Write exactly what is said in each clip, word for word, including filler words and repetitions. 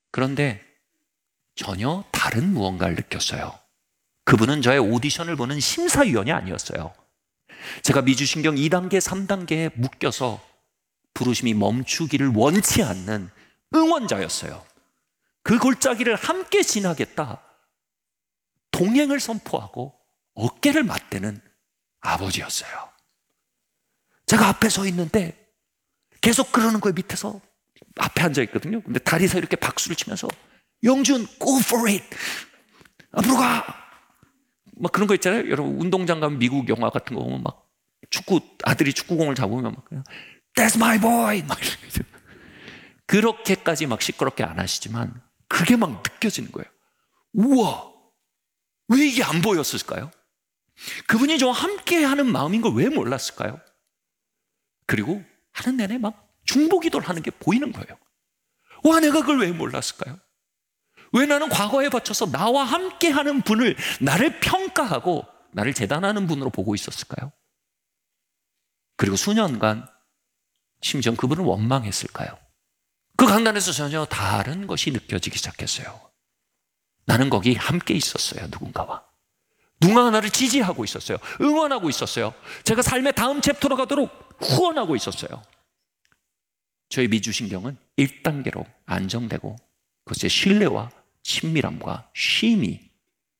그런데 전혀 다른 무언가를 느꼈어요. 그분은 저의 오디션을 보는 심사위원이 아니었어요. 제가 미주신경 이 단계, 삼 단계에 묶여서 부르심이 멈추기를 원치 않는 응원자였어요. 그 골짜기를 함께 지나겠다, 동행을 선포하고 어깨를 맞대는 아버지였어요. 제가 앞에 서 있는데 계속 그러는 거예요. 밑에서 앞에 앉아 있거든요. 근데 다리에서 이렇게 박수를 치면서 영준, go for it. 앞으로 가. 막 그런 거 있잖아요. 여러분 운동장 가면 미국 영화 같은 거 보면 막 축구 아들이 축구공을 잡으면 막 그냥 That's my boy. 막 이렇게. 그렇게까지 막 시끄럽게 안 하시지만 그게 막 느껴지는 거예요. 우와, 왜 이게 안 보였을까요? 그분이 저와 함께 하는 마음인 걸 왜 몰랐을까요? 그리고 하는 내내 막 중보기도를 하는 게 보이는 거예요. 와, 내가 그걸 왜 몰랐을까요? 왜 나는 과거에 바쳐서 나와 함께 하는 분을 나를 평가하고 나를 재단하는 분으로 보고 있었을까요? 그리고 수년간 심지어 그분을 원망했을까요? 그 강단에서 전혀 다른 것이 느껴지기 시작했어요. 나는 거기 함께 있었어요. 누군가와. 누군가가 나를 지지하고 있었어요. 응원하고 있었어요. 제가 삶의 다음 챕터로 가도록 후원하고 있었어요. 저희 미주신경은 일 단계로 안정되고 그것의 신뢰와 친밀함과 쉼이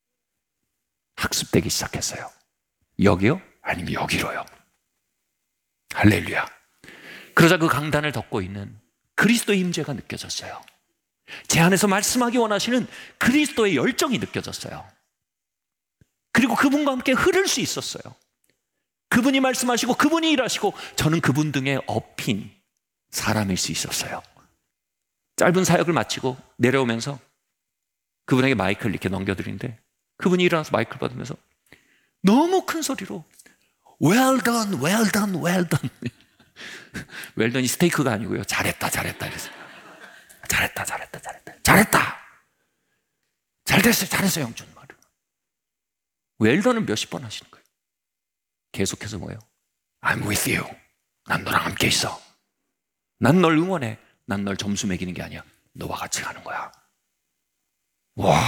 학습되기 시작했어요. 여기요? 아니면 여기로요? 할렐루야. 그러자 그 강단을 덮고 있는 그리스도의 임재가 느껴졌어요. 제 안에서 말씀하기 원하시는 그리스도의 열정이 느껴졌어요. 그리고 그분과 함께 흐를 수 있었어요. 그분이 말씀하시고 그분이 일하시고 저는 그분 등에 업힌 사람일 수 있었어요. 짧은 사역을 마치고 내려오면서 그분에게 마이크를 이렇게 넘겨드리는데 그분이 일어나서 마이크를 받으면서 너무 큰 소리로 Well done, well done, well done. well done이 스테이크가 아니고요. 잘했다, 잘했다 이랬어요. 잘했다, 잘했다, 잘했다, 잘했다. 잘 됐어요, 잘했어요, 영준. well done은 몇십 번 하시는 거예요. 계속해서 뭐예요? I'm with you. 난 너랑 함께 있어. 난 널 응원해. 난 널 점수 매기는 게 아니야. 너와 같이 가는 거야. 와,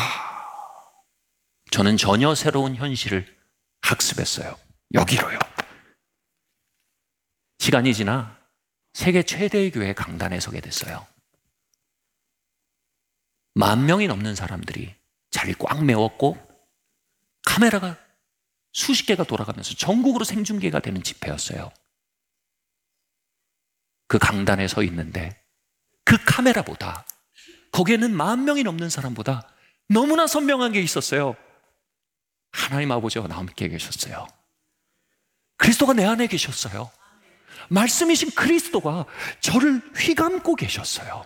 저는 전혀 새로운 현실을 학습했어요. 여기로요. 시간이 지나 세계 최대의 교회 강단에 서게 됐어요. 만 명이 넘는 사람들이 자리를 꽉 메웠고 카메라가 수십 개가 돌아가면서 전국으로 생중계가 되는 집회였어요. 그 강단에 서 있는데 그 카메라보다, 거기에는 만 명이 넘는 사람보다 너무나 선명한 게 있었어요. 하나님 아버지와 나와 함께 계셨어요. 그리스도가 내 안에 계셨어요. 말씀이신 그리스도가 저를 휘감고 계셨어요.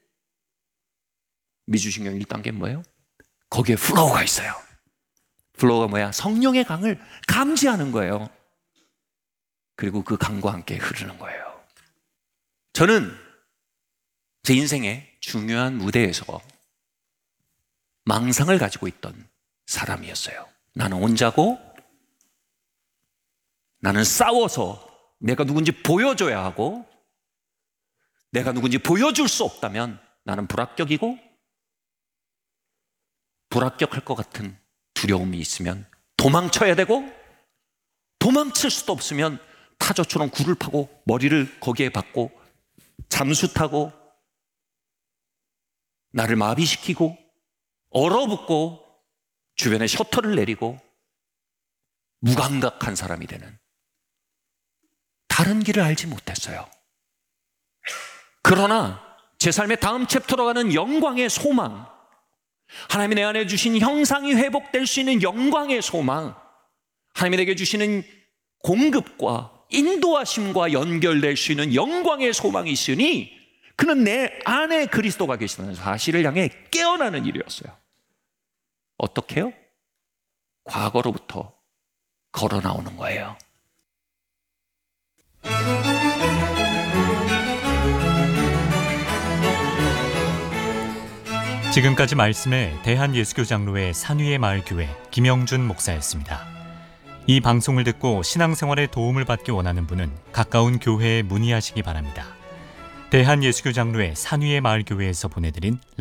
미주신경 일 단계는 뭐예요? 거기에 플로우가 있어요. 플로우가 뭐야? 성령의 강을 감지하는 거예요. 그리고 그 강과 함께 흐르는 거예요. 저는 제 인생의 중요한 무대에서 망상을 가지고 있던 사람이었어요. 나는 혼자고, 나는 싸워서 내가 누군지 보여줘야 하고, 내가 누군지 보여줄 수 없다면 나는 불합격이고, 불합격할 것 같은 두려움이 있으면 도망쳐야 되고, 도망칠 수도 없으면 타조처럼 굴을 파고 머리를 거기에 박고 잠수 타고 나를 마비시키고 얼어붙고 주변에 셔터를 내리고 무감각한 사람이 되는, 다른 길을 알지 못했어요. 그러나 제 삶의 다음 챕터로 가는 영광의 소망, 하나님이 내 안에 주신 형상이 회복될 수 있는 영광의 소망, 하나님이 내게 주시는 공급과 인도하심과 연결될 수 있는 영광의 소망이 있으니 그는 내 안에 그리스도가 계시다는 사실을 향해 깨어나는 일이었어요. 어떻게 해요? 과거로부터 걸어 나오는 거예요. 지금까지 말씀에 대한예수교 장로회 산위의 마을교회 김영준 목사였습니다. 이 방송을 듣고 신앙생활에 도움을 받기 원하는 분은 가까운 교회에 문의하시기 바랍니다. 대한예수교 장로회 산위의 마을교회에서 보내드린